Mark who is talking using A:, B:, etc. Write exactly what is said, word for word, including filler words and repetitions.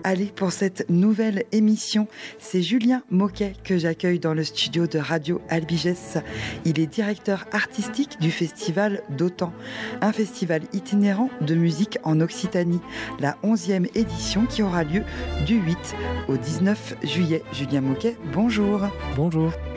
A: Allez, pour cette nouvelle émission, c'est Julien Moquet que j'accueille dans le studio de Radio Albigès. Il est directeur artistique du festival d'Autan, un festival itinérant de musique en Occitanie, la onzième édition qui aura lieu du huit au dix-neuf juillet. Julien Moquet, bonjour.
B: Bonjour.